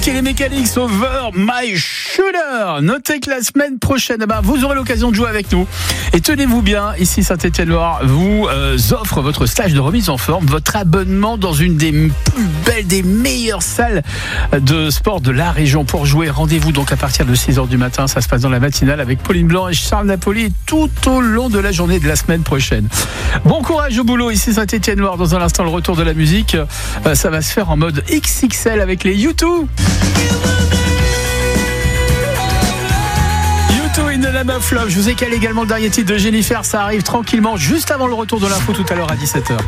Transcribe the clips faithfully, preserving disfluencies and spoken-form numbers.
Mike et les Mécaniques Over My Shooter. Notez que la semaine prochaine, eh ben, vous aurez l'occasion de jouer avec nous. Et tenez-vous bien, ici Saint-Étienne-Loire vous euh, offre votre stage de remise en forme, votre abonnement dans une des plus belles, des meilleures salles de sport de la région. Pour jouer, rendez-vous donc à partir de six heures du matin. Ça se passe dans la matinale avec Pauline Blanc et Charles Napoli tout au long de la journée de la semaine prochaine. Bon courage au boulot, ici Saint-Étienne-Loire. Dans un instant, le retour de la musique. Euh, ça va se faire en mode X X L avec les U deux. U deux in the Name of Love. Je vous ai calé également le dernier titre de Jennifer. Ça arrive tranquillement juste avant le retour de l'info tout à l'heure à dix-sept heures.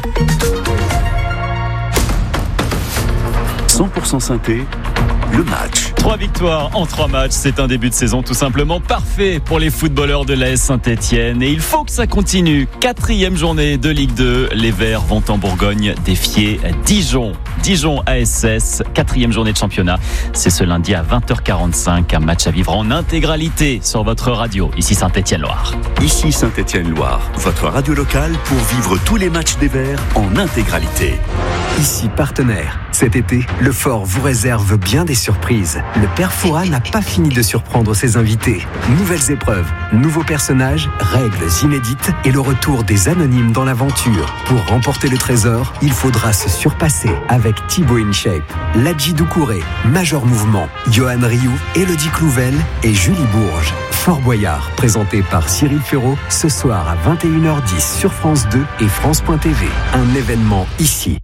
cent pour cent synthé, le match. Trois victoires en trois matchs, c'est un début de saison tout simplement parfait pour les footballeurs de l'A S Saint-Étienne. Et il faut que ça continue. Quatrième journée de Ligue deux, les Verts vont en Bourgogne défier Dijon. Dijon A S S, quatrième journée de championnat. C'est ce lundi à vingt heures quarante-cinq, un match à vivre en intégralité sur votre radio, ici Saint-Étienne-Loire. Ici Saint-Étienne-Loire, votre radio locale pour vivre tous les matchs des Verts en intégralité. Ici partenaire. Cet été, le Fort vous réserve bien des surprises. Le Père Fouras n'a pas fini de surprendre ses invités. Nouvelles épreuves, nouveaux personnages, règles inédites et le retour des anonymes dans l'aventure. Pour remporter le trésor, il faudra se surpasser avec Thibaut InShape, Ladji Doucouré, Major Mouvement, Johan Rioux, Élodie Clouvel et Julie Bourges. Fort Boyard, présenté par Cyril Ferraud, ce soir à vingt et une heures dix sur France deux et France point T V. Un événement ici.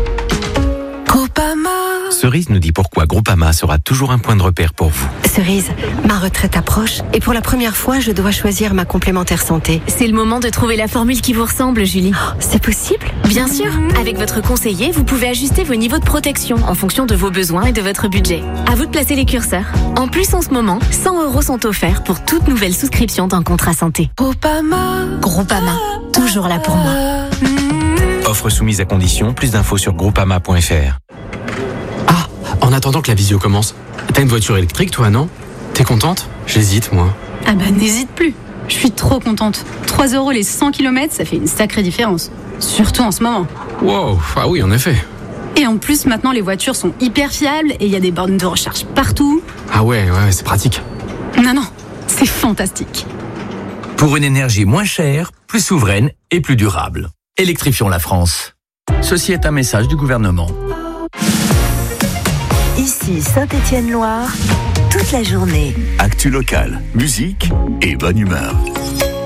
Groupama. Cerise nous dit pourquoi Groupama sera toujours un point de repère pour vous. Cerise, ma retraite approche et pour la première fois, je dois choisir ma complémentaire santé. C'est le moment de trouver la formule qui vous ressemble, Julie. Oh, c'est possible ? Bien sûr. Avec votre conseiller, vous pouvez ajuster vos niveaux de protection en fonction de vos besoins et de votre budget. À vous de placer les curseurs. En plus, en ce moment, cent euros sont offerts pour toute nouvelle souscription d'un contrat santé. Groupama. Groupama, toujours là pour moi. Offre soumise à condition, plus d'infos sur groupama point f r. Ah, en attendant que la visio commence, t'as une voiture électrique toi, non ? T'es contente ? J'hésite moi. Ah bah n'hésite plus, je suis trop contente. trois euros les cent kilomètres, ça fait une sacrée différence. Surtout en ce moment. Wow, ah oui en effet. Et en plus maintenant les voitures sont hyper fiables et il y a des bornes de recharge partout. Ah ouais, ouais, c'est pratique. Non, non, c'est fantastique. Pour une énergie moins chère, plus souveraine et plus durable. Électrifions la France. Ceci est un message du gouvernement. Ici Saint-Étienne-Loire, toute la journée. Actu locale, musique et bonne humeur.